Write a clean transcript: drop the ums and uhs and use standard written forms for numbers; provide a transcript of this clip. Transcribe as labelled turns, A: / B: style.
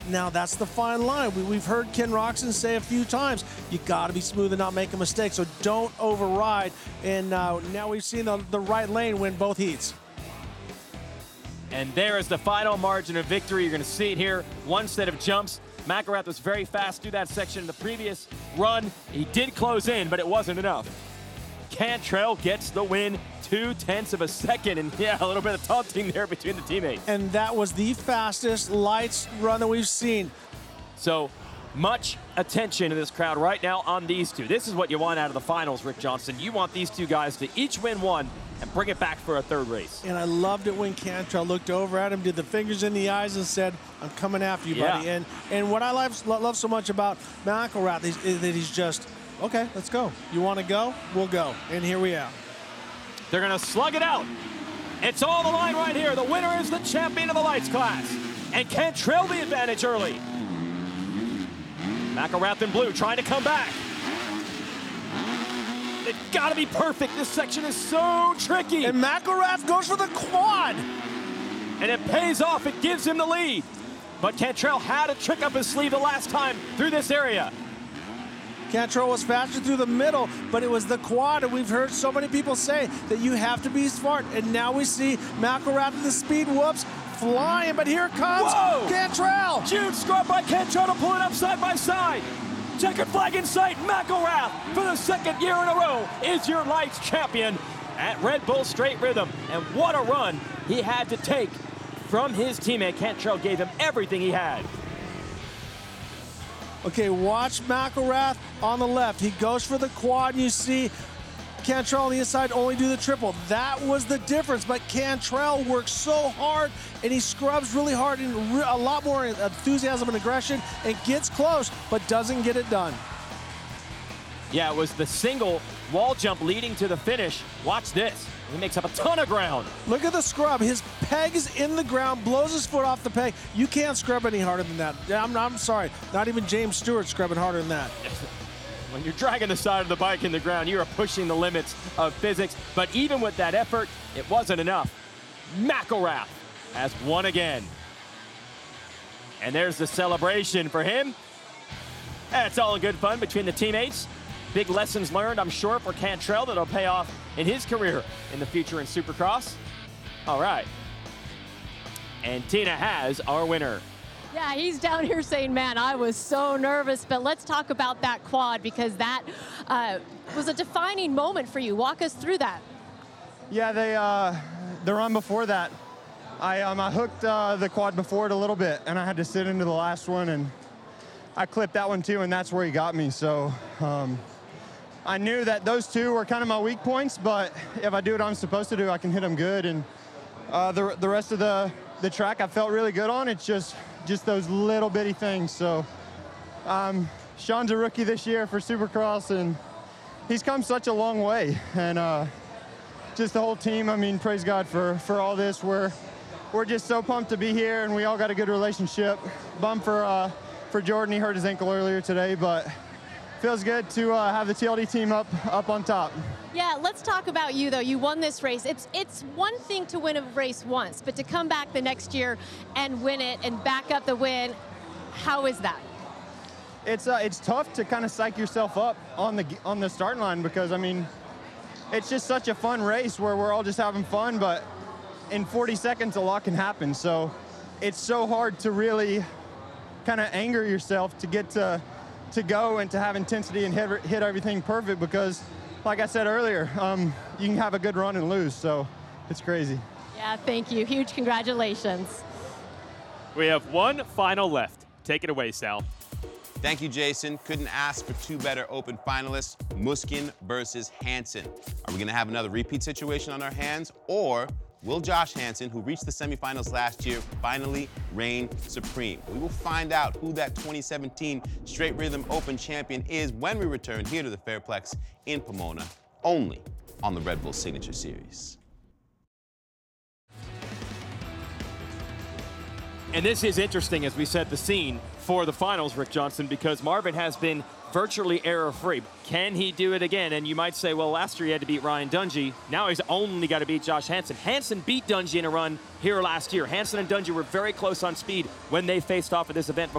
A: Now, that's the fine line. We've heard Ken Roczen say a few times, you got to be smooth and not make a mistake, so don't override. And now we've seen the right lane win both heats.
B: And there is the final margin of victory. You're going to see it here. One set of jumps. McElrath was very fast through that section in the previous run. He did close in, but it wasn't enough. Cantrell gets the win, 0.2 of a second, and yeah, a little bit of taunting there between the teammates.
A: And that was the fastest lights run that we've seen.
B: So much attention in this crowd right now on these two. This is what you want out of the finals, Rick Johnson. You want these two guys to each win one and bring it back for a third race.
A: And I loved it when Cantrell looked over at him, did the fingers in the eyes, and said, I'm coming after you, buddy. And what I love so much about McElrath is that he's just, okay, let's go. You want to go? We'll go. And here we are.
B: They're going to slug it out. It's all the line right here. The winner is the champion of the lights class. And Cantrell the advantage early. McElrath in blue trying to come back. It's got to be perfect. This section is so tricky.
A: And McElrath goes for the quad.
B: And it pays off. It gives him the lead. But Cantrell had a trick up his sleeve the last time through this area.
A: Cantrell was faster through the middle, but it was the quad, and we've heard so many people say that you have to be smart. And now we see McElrath in the speed whoops flying, but here comes Cantrell.
B: Huge scrub by Cantrell to pull it up side by side. Checkered flag in sight. McElrath, for the second year in a row, is your lights champion at Red Bull Straight Rhythm. And what a run he had to take from his teammate. Cantrell gave him everything he had.
A: Okay, watch McElrath on the left. He goes for the quad, and you see Cantrell on the inside only do the triple. That was the difference, but Cantrell works so hard, and he scrubs really hard and a lot more enthusiasm and aggression, and gets close, but doesn't get it done.
B: Yeah, it was the single wall jump leading to the finish. Watch this. He makes up a ton of ground.
A: Look at the scrub. His peg is in the ground, blows his foot off the peg. You can't scrub any harder than that. I'm sorry. Not even James Stewart scrubbing harder than that.
B: When you're dragging the side of the bike in the ground, you are pushing the limits of physics. But even with that effort, it wasn't enough. McElrath has won again. And there's the celebration for him. It's all in good fun between the teammates. Big lessons learned, I'm sure, for Cantrell that'll pay off in his career in the future in Supercross. All right. And Tina has our winner.
C: Yeah, he's down here saying, man, I was so nervous. But let's talk about that quad, because that was a defining moment for you. Walk us through that.
D: Yeah, the run before that, I hooked the quad before it a little bit, and I had to sit into the last one, and I clipped that one too, and that's where he got me. So I knew that those two were kind of my weak points, but if I do what I'm supposed to do, I can hit them good. And the rest of the track I felt really good on. It's just those little bitty things. So Sean's a rookie this year for Supercross, and he's come such a long way. And just the whole team, I mean, praise God for all this. We're just so pumped to be here, and we all got a good relationship. Bummed for Jordan, he hurt his ankle earlier today, but feels good to have the TLD team up on top.
C: Yeah, let's talk about you, though. You won this race. It's one thing to win a race once, but to come back the next year and win it and back up the win, how is that?
D: It's tough to kind of psych yourself up on the starting line, because, I mean, it's just such a fun race where we're all just having fun, but in 40 seconds, a lot can happen. So it's so hard to really kind of anger yourself to get to go and to have intensity and hit everything perfect, because like I said earlier, you can have a good run and lose, so it's crazy.
C: Yeah, thank you. Huge congratulations.
B: We have one final left. Take it away, Sal.
E: Thank you, Jason. Couldn't ask for two better open finalists, Musquin versus Hansen. Are we gonna have another repeat situation on our hands, or will Josh Hansen, who reached the semifinals last year, finally reign supreme? We will find out who that 2017 Straight Rhythm Open champion is when we return here to the Fairplex in Pomona, only on the Red Bull Signature Series.
B: And this is interesting as we set the scene for the finals, Rick Johnson, because Marvin has been virtually error-free. Can he do it again? And you might say, well, last year he had to beat Ryan Dungey. Now he's only got to beat Josh Hansen. Hansen beat Dungey in a run here last year. Hansen and Dungey were very close on speed when they faced off at this event